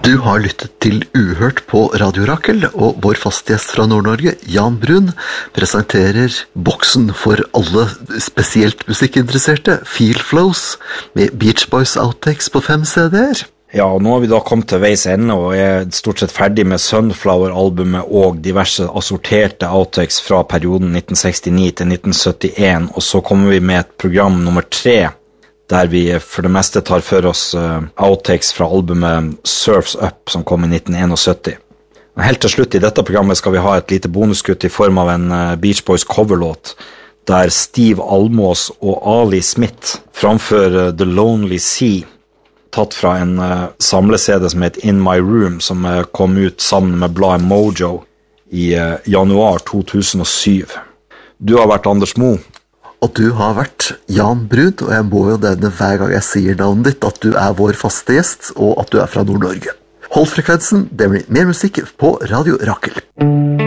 Du har lyttet til Uhørt på Radio Rakel, og vår fastgjest fra Nord-Norge, Jan Brun, presenterer boksen for alle spesielt musikkinteresserte, Feel Flows, med Beach Boys Outtakes på 5 CD-er. Ja, og nå har vi da kommet til veis ende, og er stort sett ferdig med Sunflower-albumet og diverse assorterte outtakes fra perioden 1969 til 1971, og så kommer vi med et program nummer 3, der vi for det meste tar for oss outtakes fra albumet Surf's Up, som kom i 1971. Helt til slutt i dette programmet skal vi ha et lite bonuskutt i form av en Beach Boys coverlåt, der Steve Almos og Ali Smith framfører The Lonely Sea, tatt fra en samle-CD som heter In My Room, som kom ut sammen med bladet Mojo i januar 2007. Du har vært Anders Mo. Og du har vært Jan Brun, og jeg må jo nevne hver gang jeg sier navnet ditt at du er vår faste gjest, og at du er fra Nord-Norge. Hold frekvensen, det blir mer musikk på Radio Rakel.